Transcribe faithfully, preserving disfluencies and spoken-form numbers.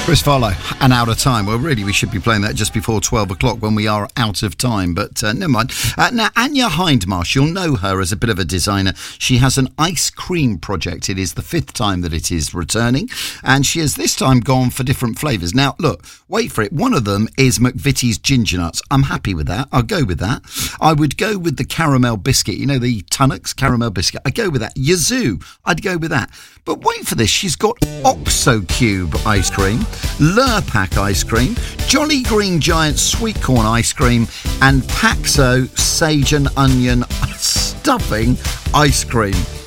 Chris Farlow, and Out of Time. Well, really, we should be playing that just before twelve o'clock when we are out of time, but uh, never mind. Uh, now, Anya Hindmarsh, you'll know her as a bit of a designer. She has an ice cream project. It is the fifth time that it is returning, and she has this time gone for different flavours. Now, look, wait for it. One of them is McVitie's Ginger Nuts. I'm happy with that. I'll go with that. I would go with the caramel biscuit. You know, the Tunnocks caramel biscuit. I'd go with that. Yazoo, I'd go with that. But wait for this. She's got Oxo Cube ice cream, Lurpak ice cream, Jolly Green Giant sweet corn ice cream, and Paxo sage and onion stuffing ice cream.